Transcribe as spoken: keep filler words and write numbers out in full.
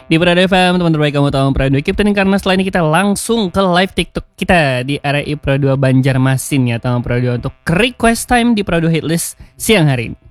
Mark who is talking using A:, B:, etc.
A: Di Prado F M, teman terbaik kamu tahu Prado Keep Tuning, karena setelah ini kita langsung ke live TikTok kita di R I Prado Banjarmasin ya, teman Prado, untuk request time di Prado Hitlist siang hari ini.